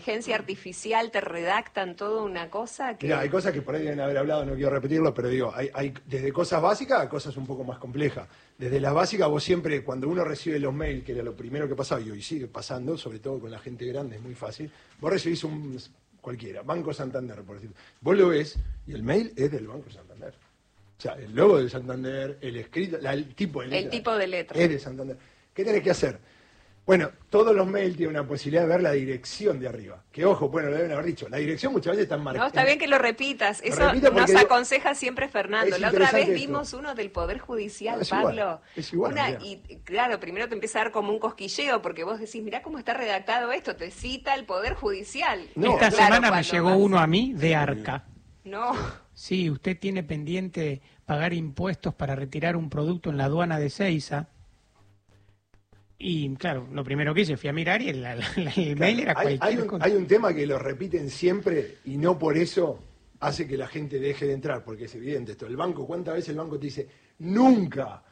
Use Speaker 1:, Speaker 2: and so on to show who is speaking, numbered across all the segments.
Speaker 1: inteligencia artificial te redactan toda una cosa que...
Speaker 2: Mira, hay cosas que por ahí deben haber hablado, no quiero repetirlo, pero digo, hay desde cosas básicas a cosas un poco más complejas. Desde las básicas, vos siempre, cuando uno recibe los mails, que era lo primero que pasaba, y hoy sigue pasando, sobre todo con la gente grande, es muy fácil, vos recibís cualquiera, Banco Santander, por decirlo. Vos lo ves, y el mail es del Banco Santander. O sea, el logo del Santander, el escrito, el tipo de letra.
Speaker 1: El tipo de letra.
Speaker 2: Es de Santander. ¿Qué tenés que hacer? Bueno, todos los mails tienen una posibilidad de ver la dirección de arriba. Que ojo, bueno, lo deben haber dicho. La dirección muchas veces está marcada.
Speaker 1: No, está bien que lo repitas. Eso nos aconseja siempre Fernando. La otra vez vimos uno del Poder Judicial,
Speaker 2: no, es
Speaker 1: Pablo.
Speaker 2: Igual, es igual.
Speaker 1: Y claro, primero te empieza a dar como un cosquilleo, porque vos decís, mirá cómo está redactado esto, te cita el Poder Judicial.
Speaker 3: No, esta semana me llegó uno a mí de Arca.
Speaker 1: No.
Speaker 3: Sí, usted tiene pendiente pagar impuestos para retirar un producto en la aduana de Seiza. Y claro, lo primero que hice fui a mirar y el mail era cualquier cosa.
Speaker 2: Hay un tema que lo repiten siempre y no por eso hace que la gente deje de entrar, porque es evidente esto. El banco, ¿cuántas veces el banco te dice, nunca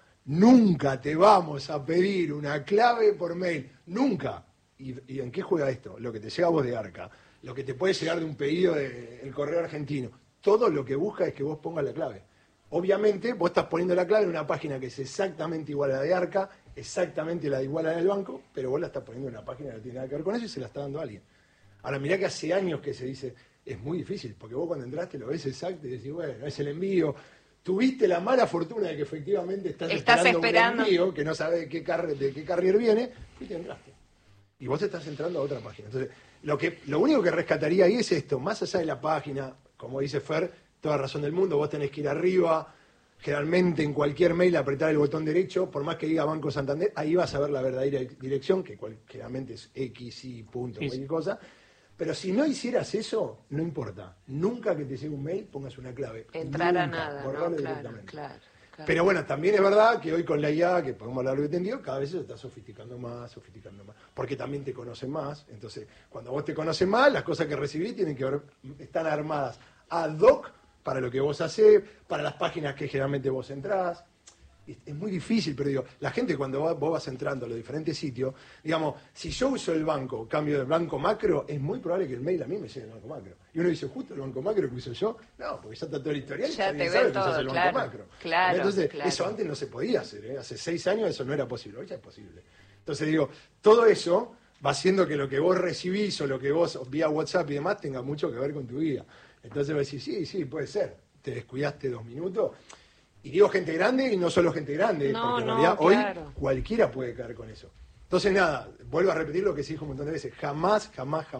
Speaker 2: te vamos a pedir una clave por mail? Nunca. ¿Y en qué juega esto? Lo que te llega a vos de Arca, lo que te puede llegar de un pedido del correo argentino. Todo lo que busca es que vos pongas la clave. Obviamente, vos estás poniendo la clave en una página que es exactamente igual a la de Arca, exactamente la de igual a la del banco, pero vos la estás poniendo en una página que no tiene nada que ver con eso y se la está dando a alguien. Ahora, mirá que hace años que se dice, es muy difícil, porque vos cuando entraste lo ves exacto y decís, bueno, es el envío. Tuviste la mala fortuna de que efectivamente estás esperando un envío, que no sabes de qué carrier viene, y te entraste. Y vos estás entrando a otra página. Entonces, lo único que rescataría ahí es esto, más allá de la página, como dice Fer, toda razón del mundo, vos tenés que ir arriba, generalmente en cualquier mail apretar el botón derecho, por más que diga Banco Santander, ahí vas a ver la verdadera dirección, que generalmente es X, Y, punto, cualquier cosa. Pero si no hicieras eso, no importa. Nunca que te llegue un mail pongas una clave.
Speaker 1: Entrar
Speaker 2: nunca,
Speaker 1: a nada,
Speaker 2: borrarlo
Speaker 1: ¿no?
Speaker 2: directamente.
Speaker 1: Claro.
Speaker 2: Pero bueno, también es verdad que hoy con la IA, que podemos hablar lo que entendido, cada vez se está sofisticando más, porque también te conocen más. Entonces, cuando vos te conoces más, las cosas que recibís tienen que ver, están armadas ad hoc para lo que vos hacés, para las páginas que generalmente vos entrás. Es muy difícil, pero digo, la gente cuando vos vas entrando a los diferentes sitios, digamos, si yo uso el banco, cambio del banco macro, es muy probable que el mail a mí me llegue del banco macro. Y uno dice, justo el banco macro que uso yo, no, porque ya está todo el historial,
Speaker 1: ya te
Speaker 2: sabe
Speaker 1: ven
Speaker 2: que
Speaker 1: todo,
Speaker 2: usas el banco macro.
Speaker 1: Claro,
Speaker 2: entonces, eso antes no se podía hacer, ¿eh? Hace 6 años eso no era posible, hoy ya es posible. Entonces digo, todo eso va haciendo que lo que vos recibís o lo que vos vía WhatsApp y demás tenga mucho que ver con tu vida. Entonces vos decís, sí, puede ser. Te descuidaste 2 minutos. Y digo gente grande y no solo gente grande, porque en realidad hoy cualquiera puede caer con eso. Entonces nada, vuelvo a repetir lo que se dijo un montón de veces. Jamás,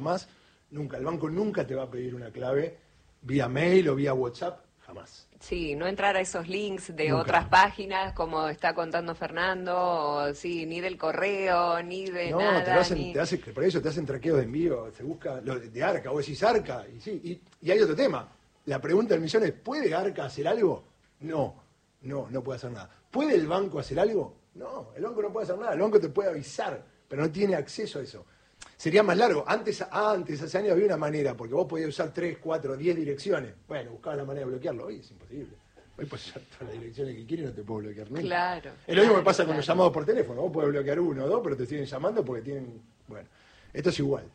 Speaker 2: nunca. El banco nunca te va a pedir una clave vía mail o vía WhatsApp, jamás.
Speaker 1: Sí, no entrar a esos links de
Speaker 2: Nunca.
Speaker 1: otras páginas, como está contando Fernando, o, sí, ni del correo, ni de nada.
Speaker 2: Por eso te hacen traqueos de envío, se busca lo de Arca, vos decís Arca, y hay otro tema. La pregunta del millón es, ¿puede Arca hacer algo? No puede hacer nada. ¿Puede el banco hacer algo? No, el banco no puede hacer nada, el banco te puede avisar, pero no tiene acceso a eso. Sería más largo. Antes, hace años había una manera, porque vos podías usar 3, 4, 10 direcciones. Bueno, buscabas la manera de bloquearlo. Hoy es imposible. Hoy puedes usar todas las direcciones que quieres y no te puedo bloquear nunca.
Speaker 1: Claro.
Speaker 2: Es lo mismo que pasa con los llamados por teléfono. Vos podés bloquear 1 o 2, pero te siguen llamando porque tienen... Bueno, esto es igual.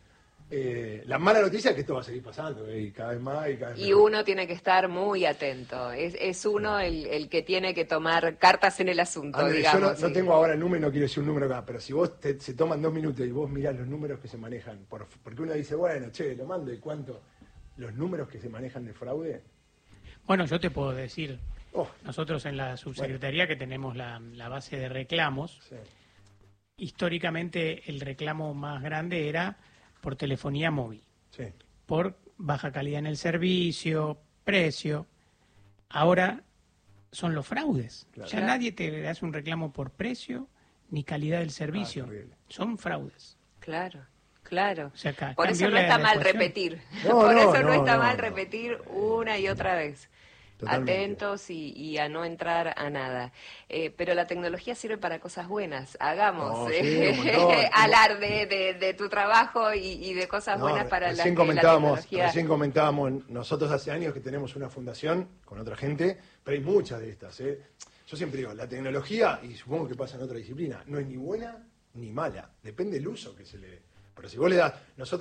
Speaker 2: La mala noticia es que esto va a seguir pasando, y cada vez más y cada vez
Speaker 1: Y
Speaker 2: mejor.
Speaker 1: uno tiene que estar muy atento. Es uno el que tiene que tomar cartas en el asunto,
Speaker 2: Andrés,
Speaker 1: digamos.
Speaker 2: yo no tengo ahora el número, no quiero decir un número acá, pero si vos se toman 2 minutos y vos mirás los números que se manejan, porque uno dice, bueno, lo mando, ¿y cuánto? Los números que se manejan de fraude.
Speaker 3: Bueno, yo te puedo decir, nosotros en la subsecretaría que tenemos la base de reclamos,
Speaker 2: Sí.
Speaker 3: Históricamente el reclamo más grande era por telefonía móvil,
Speaker 2: Sí.
Speaker 3: por baja calidad en el servicio, precio. Ahora son los fraudes.
Speaker 2: Claro.
Speaker 3: Ya nadie te hace un reclamo por precio ni calidad del servicio.
Speaker 2: terrible.
Speaker 3: Son fraudes.
Speaker 1: Claro.
Speaker 3: O sea,
Speaker 1: Por eso no
Speaker 3: cambió
Speaker 1: está
Speaker 3: la
Speaker 1: mal
Speaker 3: ecuación.
Speaker 1: repetir.
Speaker 2: No,
Speaker 1: Por
Speaker 2: no,
Speaker 1: eso no
Speaker 2: no,
Speaker 1: está
Speaker 2: no,
Speaker 1: mal
Speaker 2: no.
Speaker 1: repetir una y otra vez.
Speaker 2: Totalmente.
Speaker 1: Atentos y a no entrar a nada. Pero la tecnología sirve para cosas buenas. Hagamos
Speaker 2: un montón.
Speaker 1: alarde de tu trabajo y de cosas buenas para la tecnología.
Speaker 2: Recién comentábamos, nosotros hace años que tenemos una fundación con otra gente, pero hay muchas de estas. Yo siempre digo, la tecnología, y supongo que pasa en otra disciplina, no es ni buena ni mala. Depende del uso que se le dé. Pero si vos le das, nosotros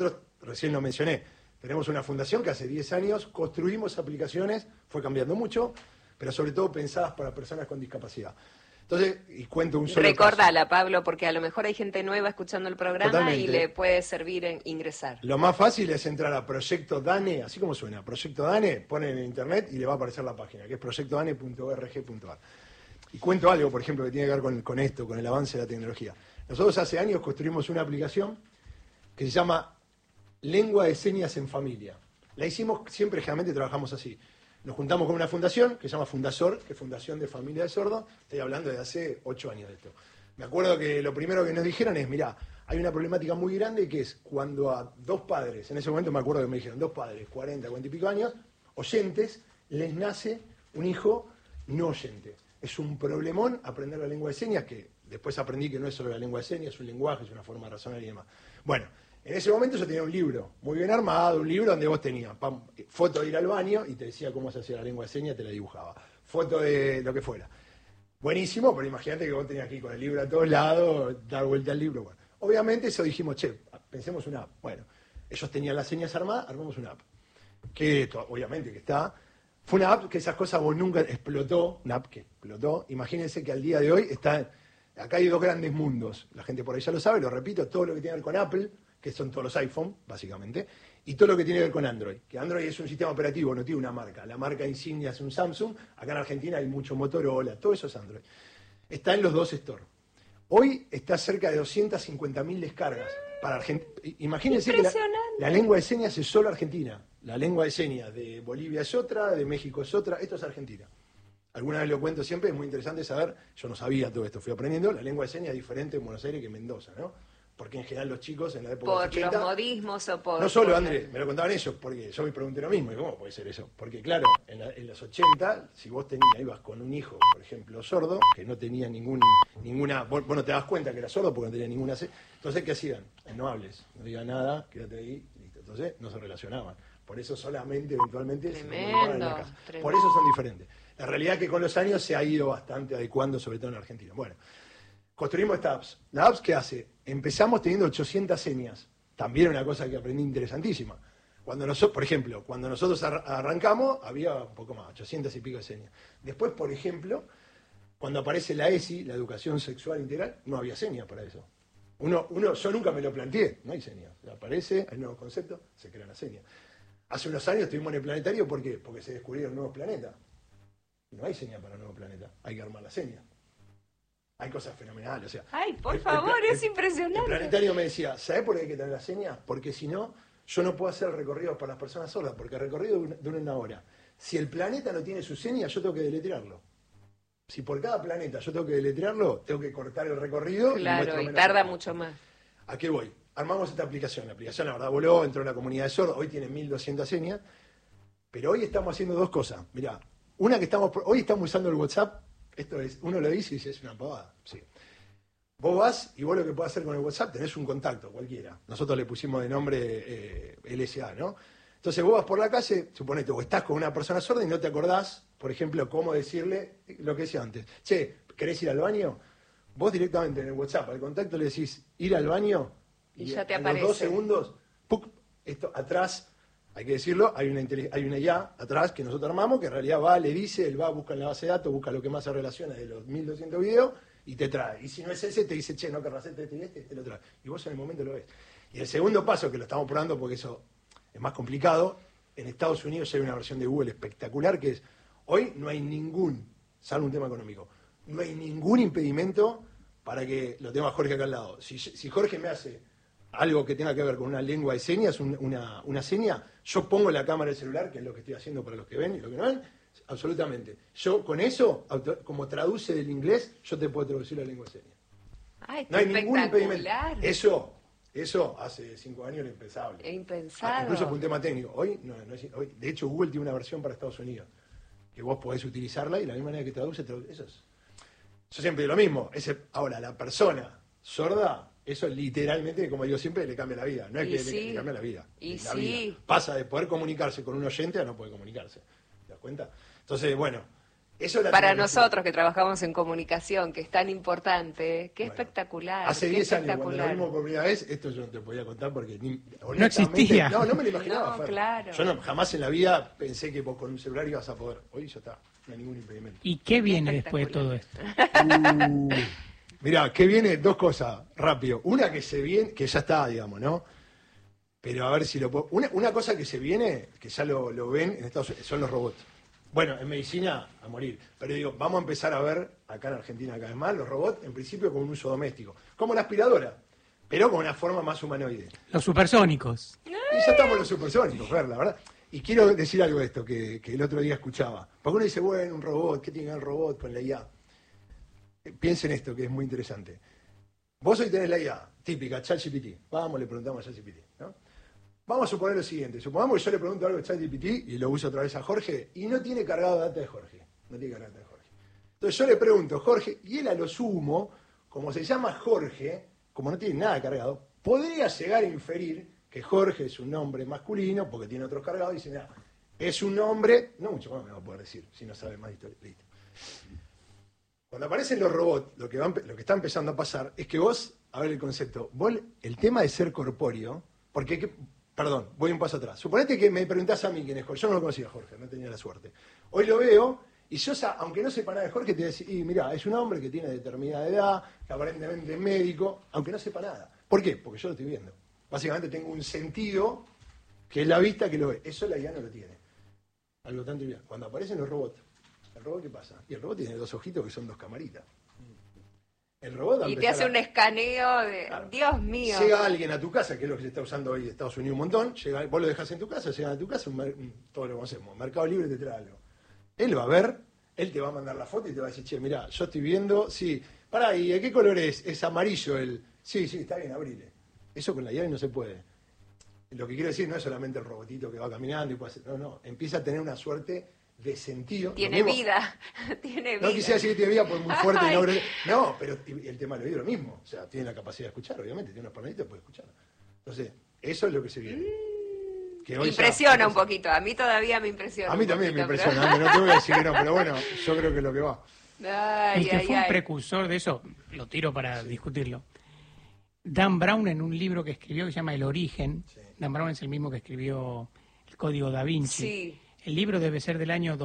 Speaker 2: recién lo mencioné, tenemos una fundación que hace 10 años construimos aplicaciones, fue cambiando mucho, pero sobre todo pensadas para personas con discapacidad. Entonces, y cuento un solo
Speaker 1: Recordala,
Speaker 2: caso.
Speaker 1: Pablo, porque a lo mejor hay gente nueva escuchando el programa
Speaker 2: Totalmente.
Speaker 1: y le puede servir en ingresar.
Speaker 2: Lo más fácil es entrar a Proyecto DANE, así como suena, Proyecto DANE, ponen en internet y le va a aparecer la página, que es proyectodane.org.ar. Y cuento algo, por ejemplo, que tiene que ver con esto, con el avance de la tecnología. Nosotros hace años construimos una aplicación que se llama Lengua de Señas en Familia. La hicimos, siempre generalmente trabajamos así. Nos juntamos con una fundación que se llama Fundasor, que es Fundación de Familia de Sordos. Estoy hablando de hace 8 años de esto. Me acuerdo que lo primero que nos dijeron es, mirá, hay una problemática muy grande que es cuando a dos padres, en ese momento me acuerdo que me dijeron, dos padres, 40 y pico años, oyentes, les nace un hijo no oyente. Es un problemón aprender la lengua de señas, que después aprendí que no es solo la lengua de señas, es un lenguaje, es una forma de razonar y demás. Bueno, en ese momento yo tenía un libro muy bien armado, un libro donde vos tenías foto de ir al baño y te decía cómo se hacía la lengua de señas, te la dibujaba. Foto de lo que fuera. Buenísimo, pero imagínate que vos tenías que ir con el libro a todos lados, dar vuelta al libro. Bueno, obviamente eso dijimos, pensemos una app. Bueno, ellos tenían las señas armadas, armamos una app. Que esto, obviamente que está. Fue una app que esas cosas vos nunca explotó, una app que explotó. Imagínense que al día de hoy está, acá hay dos grandes mundos. La gente por ahí ya lo sabe, lo repito, todo lo que tiene que ver con Apple, que son todos los iPhone, básicamente, y todo lo que tiene que ver con Android. Que Android es un sistema operativo, no tiene una marca. La marca insignia es un Samsung, acá en Argentina hay mucho Motorola, todo eso es Android. Está en los dos stores. Hoy está cerca de 250.000 descargas para Argentina. Imagínense que la lengua de señas es solo Argentina. La lengua de señas de Bolivia es otra, de México es otra, esto es Argentina. Alguna vez lo cuento siempre, es muy interesante saber, yo no sabía todo esto, fui aprendiendo, la lengua de señas es diferente en Buenos Aires que en Mendoza, ¿no? Porque en general los chicos en la época de los 80...
Speaker 1: Por los modismos o por...
Speaker 2: No solo, André, me lo contaban ellos, porque yo me pregunté lo mismo, y ¿cómo puede ser eso? Porque claro, en los 80, si vos ibas con un hijo, por ejemplo, sordo, que no tenía ninguna... Vos no te das cuenta que era sordo porque no tenía ninguna... Entonces, ¿qué hacían? No hables, no digas nada, quédate ahí, listo. Entonces, no se relacionaban. Por eso solamente, eventualmente, se comunicaban en la casa. Por eso son diferentes. La realidad es que con los años se ha ido bastante adecuando, sobre todo en Argentina. Bueno, construimos esta apps. ¿La apps qué hace? Empezamos teniendo 800 señas. También una cosa que aprendí interesantísima. Por ejemplo, cuando nosotros arrancamos, había un poco más, 800 y pico de señas. Después, por ejemplo, cuando aparece la ESI, la Educación Sexual Integral, no había señas para eso. Yo nunca me lo planteé, no hay señas. Aparece, hay nuevos conceptos, se crean las señas. Hace unos años estuvimos en el planetario, ¿por qué? Porque se descubrieron nuevos planetas. No hay señas para nuevos planetas, hay que armar la seña. Hay cosas fenomenales, o sea...
Speaker 1: ¡Ay, por favor, es impresionante!
Speaker 2: El planetario me decía, ¿sabés por qué hay que tener la seña? Porque si no, yo no puedo hacer el recorrido para las personas sordas, porque el recorrido dura una hora. Si el planeta no tiene su seña, yo tengo que deletrearlo. Si por cada planeta yo tengo que deletrearlo, tengo que cortar el recorrido.
Speaker 1: Claro, y tarda mucho más.
Speaker 2: ¿A qué voy? Armamos esta aplicación. La aplicación, la verdad, voló, entró en la comunidad de sordos. Hoy tiene 1.200 señas. Pero hoy estamos haciendo dos cosas. Mirá, hoy estamos usando el WhatsApp. Esto es, uno lo dice y dice, es una pavada. Sí. Vos vas y vos lo que podés hacer con el WhatsApp, tenés un contacto, cualquiera. Nosotros le pusimos de nombre LSA, ¿no? Entonces vos vas por la calle, suponete, o estás con una persona sorda y no te acordás, por ejemplo, cómo decirle lo que decía antes. Che, ¿querés ir al baño? Vos directamente en el WhatsApp al contacto le decís, ir al baño,
Speaker 1: y ya te
Speaker 2: en
Speaker 1: aparece.
Speaker 2: los 2 segundos, ¡puc! Esto atrás, hay que decirlo, hay una IA atrás que nosotros armamos, que en realidad va, le dice, él va, busca en la base de datos, busca lo que más se relaciona de los 1.200 videos y te trae. Y si no es ese, te dice, che, no querrás este lo trae. Y vos en el momento lo ves. Y el segundo paso, que lo estamos probando porque eso es más complicado, en Estados Unidos hay una versión de Google espectacular que es, hoy no hay salvo un tema económico, no hay ningún impedimento para que lo tenga Jorge acá al lado. Si Jorge me hace algo que tenga que ver con una lengua de señas, una seña, yo pongo la cámara del celular, que es lo que estoy haciendo para los que ven y los que no ven, absolutamente. Yo con eso, como traduce del inglés, yo te puedo traducir la lengua de señas.
Speaker 1: Ay,
Speaker 2: no hay ningún impedimento. Eso hace 5 años era impensable.
Speaker 1: Impensado.
Speaker 2: Incluso por un tema técnico. Hoy, hoy, de hecho, Google tiene una versión para Estados Unidos, que vos podés utilizarla y la misma manera que traduce. Eso es. Yo siempre digo lo mismo. Ahora, la persona sorda, eso literalmente, como digo siempre, le cambia la vida. No es que le cambia la vida. La vida. Pasa de poder comunicarse con un oyente a no poder comunicarse. ¿Te das cuenta? Entonces, bueno, Eso la
Speaker 1: Para
Speaker 2: tecnología.
Speaker 1: nosotros que trabajamos en comunicación, que es tan importante, qué
Speaker 2: Bueno,
Speaker 1: espectacular.
Speaker 2: Hace
Speaker 1: qué
Speaker 2: 10 años, cuando lo
Speaker 1: espectacular.
Speaker 2: vimos por primera vez, esto yo no te podía contar porque
Speaker 3: No existía.
Speaker 2: No me lo imaginaba.
Speaker 1: No,
Speaker 2: Fer.
Speaker 1: claro.
Speaker 2: Yo jamás en la vida pensé que vos con un celular ibas a poder. Hoy ya está, no hay ningún impedimento.
Speaker 3: ¿Y qué viene después de todo esto?
Speaker 2: Mirá, ¿qué viene? Dos cosas, rápido. Una que se viene, que ya está, digamos, ¿no? Pero a ver si lo puedo... Una cosa que se viene, que ya lo ven en Estados Unidos, son los robots. Bueno, en medicina, a morir. Pero digo, vamos a empezar a ver, acá en Argentina cada vez más, los robots, en principio con un uso doméstico. Como la aspiradora, pero con una forma más humanoide.
Speaker 3: Los supersónicos.
Speaker 2: Y ya estamos los supersónicos, Fer, la verdad. Y quiero decir algo de esto que el otro día escuchaba. Porque uno dice, bueno, un robot, ¿qué tiene el robot con la IA? Piensen esto, que es muy interesante. Vos hoy tenés la IA, típica, ChatGPT. Vamos, le preguntamos a ChatGPT, ¿no? Vamos a suponer lo siguiente. Supongamos que yo le pregunto algo a ChatGPT y lo uso otra vez a Jorge y no tiene cargado data de Jorge. No tiene cargado data de Jorge. Entonces yo le pregunto, Jorge, y él a lo sumo, como se llama Jorge, como no tiene nada cargado, podría llegar a inferir que Jorge es un nombre masculino porque tiene otros cargados y dice, mira, es un nombre, no mucho más me va a poder decir si no sabe más historia. Listo. Cuando aparecen los robots, lo que está empezando a pasar es que vos, a ver el concepto, vos, el tema de ser corpóreo, porque, perdón, voy un paso atrás. Suponete que me preguntás a mí quién es Jorge. Yo no lo conocía a Jorge, no tenía la suerte. Hoy lo veo y yo, aunque no sepa nada de Jorge, te voy a decir, y mirá, es un hombre que tiene determinada edad, que aparentemente es médico, aunque no sepa nada. ¿Por qué? Porque yo lo estoy viendo. Básicamente tengo un sentido que es la vista que lo ve. Eso la IA no lo tiene. Algo tan trivial. Cuando aparecen los robots, ¿el robot qué pasa? Y el robot tiene dos ojitos que son dos camaritas. El robot va a
Speaker 1: Y te
Speaker 2: empezar
Speaker 1: hace un escaneo de...
Speaker 2: Claro.
Speaker 1: Dios mío.
Speaker 2: Llega alguien a tu casa, que es lo que se está usando hoy en Estados Unidos un montón, vos lo dejas en tu casa, llegan a tu casa, todo lo conocemos, Mercado Libre te trae algo. Él va a ver, él te va a mandar la foto y te va a decir, che, mirá, yo estoy viendo, sí, pará, ¿y de qué color es? Es amarillo el... Sí, está bien, abrile. Eso con la llave no se puede. Lo que quiero decir no es solamente el robotito que va caminando y puede hacer, no, empieza a tener una suerte de sentido.
Speaker 1: Tiene vida, tiene vida.
Speaker 2: No quisiera decir que tiene vida porque es muy fuerte y no, pero el tema del oído es lo mismo. O sea, tiene la capacidad de escuchar, obviamente, tiene unos panelitos, puede escuchar. Entonces, eso es lo que se viene. Que hoy
Speaker 1: impresiona un poquito, a mí todavía me impresiona.
Speaker 2: A mí también me impresiona, no te voy a decir que no, pero bueno, yo creo que es lo que va.
Speaker 3: El que fue un precursor de eso, lo tiro para discutirlo. Dan Brown, en un libro que escribió que se llama El Origen, Dan Brown es el mismo que escribió El Código Da Vinci.
Speaker 1: Sí.
Speaker 3: El libro debe ser del año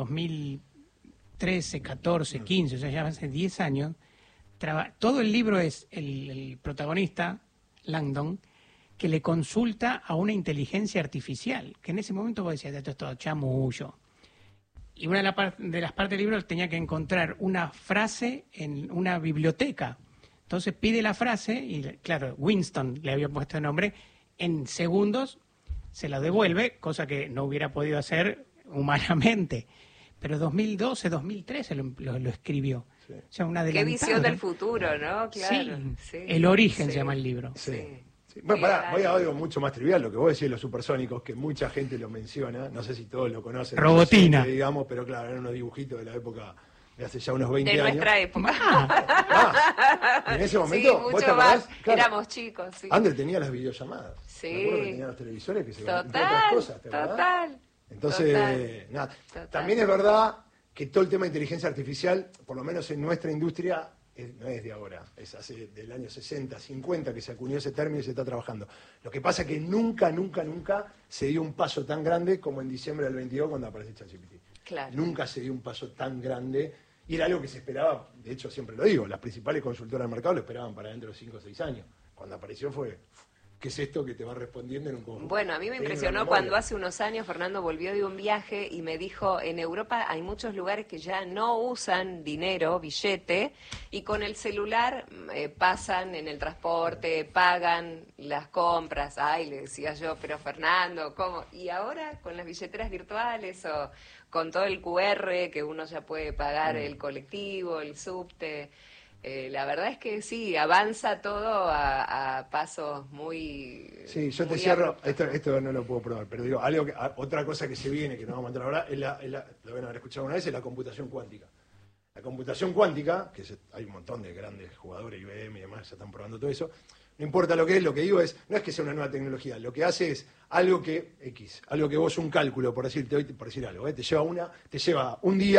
Speaker 3: 2013, 14, 15, o sea, ya hace 10 años. Todo el libro es el protagonista, Langdon, que le consulta a una inteligencia artificial, que en ese momento vos decías, esto es todo chamullo. Y una de las partes del libro tenía que encontrar una frase en una biblioteca. Entonces pide la frase y, claro, Winston le había puesto el nombre, en segundos se la devuelve, cosa que no hubiera podido hacer humanamente. Pero 2012, 2013 lo escribió. Sí. O sea, una
Speaker 1: qué visión del futuro, ¿no? Claro.
Speaker 3: Sí. El Origen se llama el libro.
Speaker 2: Sí. Bueno, pará, voy a algo mucho más trivial, lo que vos decís de los supersónicos, que mucha gente lo menciona, no sé si todos lo conocen.
Speaker 3: Robotina.
Speaker 2: Digamos, pero claro, eran unos dibujitos de la época de hace ya unos 20 años.
Speaker 1: De nuestra época.
Speaker 2: En ese momento,
Speaker 1: sí,
Speaker 2: ¿vos te acordás?
Speaker 1: Claro, éramos chicos, sí.
Speaker 2: Andrés tenía las videollamadas.
Speaker 1: Sí.
Speaker 2: Me acuerdo que tenía los televisores que se
Speaker 1: total,
Speaker 2: entre otras cosas, ¿te acordás?
Speaker 1: Total.
Speaker 2: Entonces, nada. Total. También es verdad que todo el tema de inteligencia artificial, por lo menos en nuestra industria, no es de ahora, es hace del año 60, 50 que se acuñó ese término y se está trabajando. Lo que pasa es que nunca se dio un paso tan grande como en diciembre del 22 cuando apareció ChatGPT. Claro. Nunca se dio un paso tan grande y era algo que se esperaba, de hecho siempre lo digo, las principales consultoras del mercado lo esperaban para dentro de 5 o 6 años. Cuando apareció fue... ¿Qué es esto que te va respondiendo en un conjunto?
Speaker 1: Bueno, a mí me impresionó cuando hace unos años Fernando volvió de un viaje y me dijo, en Europa hay muchos lugares que ya no usan dinero, billete, y con el celular pasan en el transporte, pagan las compras. Ay, le decía yo, pero Fernando, ¿cómo? Y ahora con las billeteras virtuales o con todo el QR que uno ya puede pagar el colectivo, el subte... la verdad es que sí, avanza todo a pasos muy...
Speaker 2: Sí, yo te cierro, esto no lo puedo probar, pero digo, otra cosa que se viene, que nos vamos a entrar ahora, lo van a haber escuchado una vez, es la computación cuántica. La computación cuántica, que hay un montón de grandes jugadores, IBM y demás, ya están probando todo eso, no importa lo que es, lo que digo es, no es que sea una nueva tecnología, lo que hace es algo que vos un cálculo, por decir algo, te lleva un día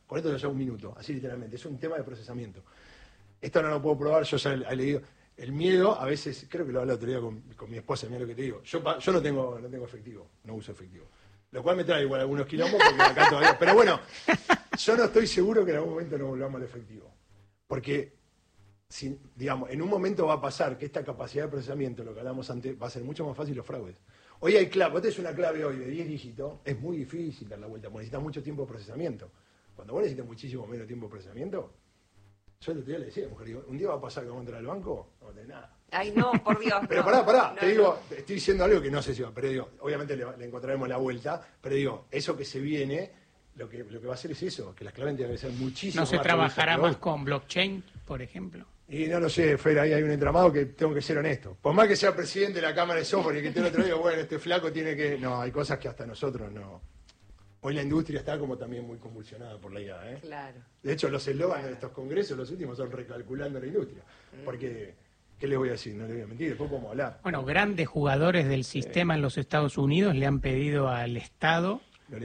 Speaker 2: Con esto lo llevo un minuto, así literalmente. Es un tema de procesamiento. Esto no lo puedo probar, yo ya he leído. El miedo, a veces, creo que lo hablé el otro día con mi esposa, mira lo que te digo. Yo no tengo efectivo, no uso efectivo. Lo cual me trae igual algunos quilombos, porque acá todavía. Pero bueno, yo no estoy seguro que en algún momento no volvamos al efectivo. Porque, digamos, en un momento va a pasar que esta capacidad de procesamiento, lo que hablamos antes, va a ser mucho más fácil los fraudes. Hoy hay clave, vos tenés una clave hoy de 10 dígitos, es muy difícil dar la vuelta, porque necesitas mucho tiempo de procesamiento. Cuando vos necesitas muchísimo menos tiempo de procesamiento, yo el otro día le decía a la mujer, digo, un día va a pasar que vamos a entrar al banco, no tenés nada.
Speaker 1: Ay, no, por Dios.
Speaker 2: Pero
Speaker 1: no,
Speaker 2: pará,
Speaker 1: no,
Speaker 2: te digo, estoy diciendo algo que no sé si va, pero digo, obviamente le encontraremos la vuelta, pero digo, eso que se viene, lo que va a hacer es eso, que las claves tienen que ser muchísimo más.
Speaker 3: ¿No se trabajará más con blockchain, por ejemplo?
Speaker 2: Y no lo sé, Fer, ahí hay un entramado que tengo que ser honesto. Por más que sea presidente de la Cámara de Software y que te lo otro digo, bueno, este flaco tiene que... No, hay cosas que hasta nosotros no... Hoy la industria está como también muy convulsionada por la IA, ¿eh?
Speaker 1: Claro.
Speaker 2: De hecho, los eslogans de estos congresos, los últimos, son recalculando la industria. Porque, ¿qué les voy a decir? No les voy a mentir, después podemos hablar.
Speaker 3: Bueno, grandes jugadores del sistema en los Estados Unidos le han pedido al Estado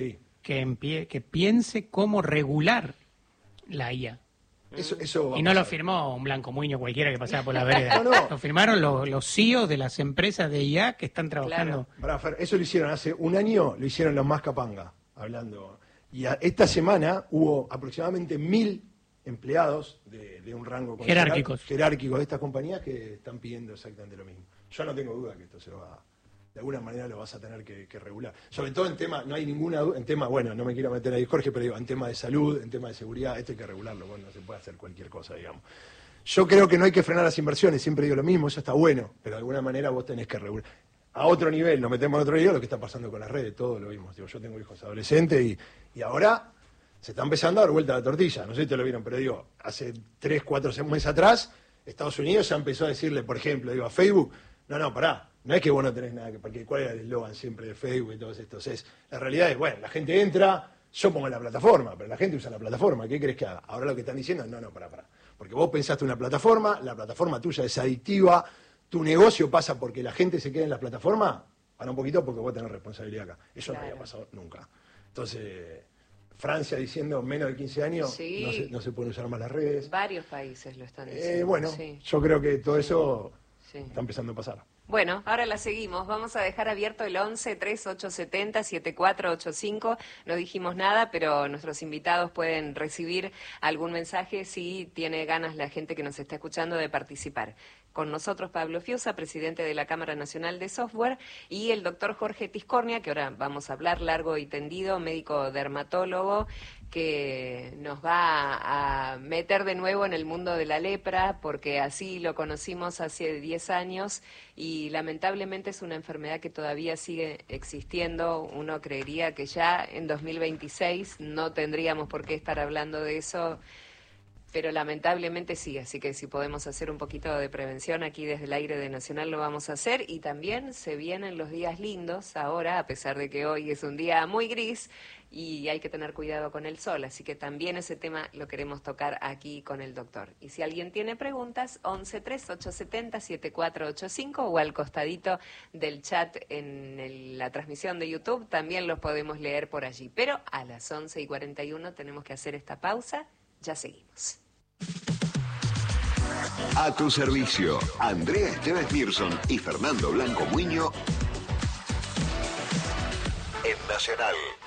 Speaker 3: que piense cómo regular la IA.
Speaker 2: Eso
Speaker 3: y no lo firmó un blanco muño cualquiera que pasaba por la vereda.
Speaker 2: No.
Speaker 3: Lo firmaron los CEOs de las empresas de IA que están trabajando.
Speaker 2: Claro. Fer, eso lo hicieron hace un año, lo hicieron los más capanga, hablando. Y esta semana hubo aproximadamente 1000 empleados de un rango
Speaker 3: jerárquicos
Speaker 2: de estas compañías que están pidiendo exactamente lo mismo. Yo no tengo duda que esto se va, de alguna manera lo vas a tener que regular. Sobre todo en tema, no hay ninguna duda, en tema, bueno, no me quiero meter ahí, Jorge, pero digo, en tema de salud, en tema de seguridad, esto hay que regularlo, bueno, no se puede hacer cualquier cosa, digamos. Yo creo que no hay que frenar las inversiones, siempre digo lo mismo, eso está bueno, pero de alguna manera vos tenés que regular. A otro nivel, nos metemos en otro nivel, lo que está pasando con las redes, todo lo vimos. Digo, yo tengo hijos adolescentes y ahora se está empezando a dar vuelta a la tortilla, no sé si te lo vieron, pero digo, hace 3, 4 meses atrás, Estados Unidos ya empezó a decirle, por ejemplo, digo, a Facebook, no, pará, no es que vos no tenés nada, porque ¿cuál era el eslogan siempre de Facebook y todos estos? La realidad es, bueno, la gente entra, yo pongo la plataforma, pero la gente usa la plataforma, ¿qué crees que haga? Ahora lo que están diciendo es, no, pará, porque vos pensaste una plataforma, la plataforma tuya es adictiva, tu negocio pasa porque la gente se queda en la plataforma, para un poquito porque vos tenés responsabilidad acá. Eso no había pasado nunca. Entonces, Francia diciendo menos de 15 años, sí, no se pueden usar más las redes.
Speaker 1: Varios países lo están diciendo.
Speaker 2: Bueno, sí. Yo creo que todo eso está empezando a pasar.
Speaker 1: Bueno, ahora la seguimos. Vamos a dejar abierto el 11-3870-7485. No dijimos nada, pero nuestros invitados pueden recibir algún mensaje si tiene ganas la gente que nos está escuchando de participar. Con nosotros Pablo Fiusa, presidente de la Cámara Nacional de Software, y el doctor Jorge Tiscornia, que ahora vamos a hablar largo y tendido, médico dermatólogo, que nos va a meter de nuevo en el mundo de la lepra, porque así lo conocimos hace 10 años y lamentablemente es una enfermedad que todavía sigue existiendo. Uno creería que ya en 2026 no tendríamos por qué estar hablando de eso, pero lamentablemente sí, así que si podemos hacer un poquito de prevención aquí desde el aire de Nacional lo vamos a hacer. Y también se vienen los días lindos ahora, a pesar de que hoy es un día muy gris y hay que tener cuidado con el sol, así que también ese tema lo queremos tocar aquí con el doctor. Y si alguien tiene preguntas, 11-3870-7485 o al costadito del chat en la transmisión de YouTube, también los podemos leer por allí. Pero a las 11:41 tenemos que hacer esta pausa, ya seguimos.
Speaker 4: A tu servicio, Andrea Esteves Mirson y Fernando Blanco Muño en Nacional.